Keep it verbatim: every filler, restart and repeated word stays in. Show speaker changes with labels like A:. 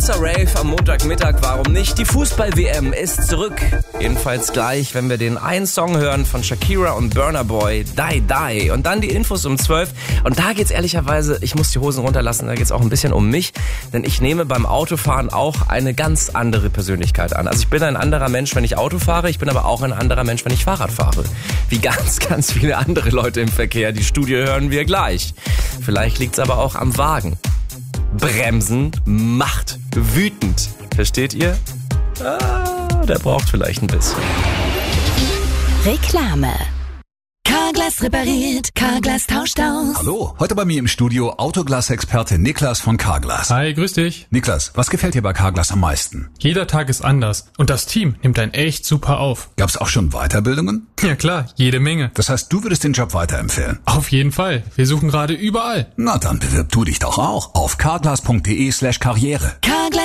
A: Kurzer Rave am Montagmittag, warum nicht? Die Fußball-W M ist zurück. Jedenfalls gleich, wenn wir den einen Song hören von Shakira und Burna Boy, Die Die. Und dann die Infos um zwölf. Und da geht's ehrlicherweise, ich muss die Hosen runterlassen, da geht's auch ein bisschen um mich. Denn ich nehme beim Autofahren auch eine ganz andere Persönlichkeit an. Also ich bin ein anderer Mensch, wenn ich Auto fahre. Ich bin aber auch ein anderer Mensch, wenn ich Fahrrad fahre. Wie ganz, ganz viele andere Leute im Verkehr. Die Studie hören wir gleich. Vielleicht liegt's aber auch am Wagen. Bremsen macht wütend. Versteht ihr? Ah, der braucht vielleicht ein bisschen.
B: Reklame. Carglass repariert, Carglass tauscht aus.
C: Hallo, heute bei mir im Studio Autoglas-Experte Niklas von Carglass.
D: Hi, grüß dich.
C: Niklas, was gefällt dir bei Carglass am meisten?
D: Jeder Tag ist anders und das Team nimmt einen echt super auf.
C: Gab's auch schon Weiterbildungen?
D: Ja klar, jede Menge.
C: Das heißt, du würdest den Job weiterempfehlen?
D: Auf jeden Fall. Wir suchen gerade überall.
C: Na, dann bewirb du dich doch auch auf carglass punkt de slash karriere.
B: Carglass